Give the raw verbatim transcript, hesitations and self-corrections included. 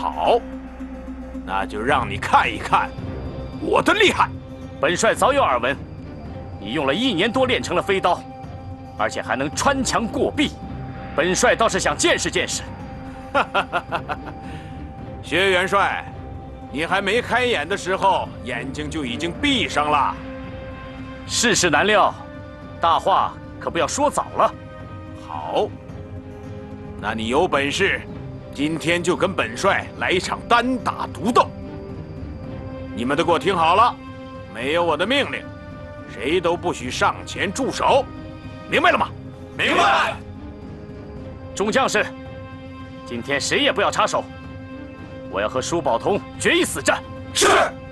好，那就让你看一看我的厉害。 本帅早有耳闻，你用了一年多练成了飞刀，而且还能穿墙过壁。本帅倒是想见识见识。 哈哈哈哈哈！薛元帅，你还没开眼的时候，眼睛就已经闭上了。 世事难料，大话可不要说早了。 好，那你有本事，今天就跟本帅来一场单打独斗。你们都给我听好了，没有我的命令，谁都不许上前驻守，明白了吗？ 明白。 众将士，今天谁也不要插手，我要和舒宝同决一死战。 是。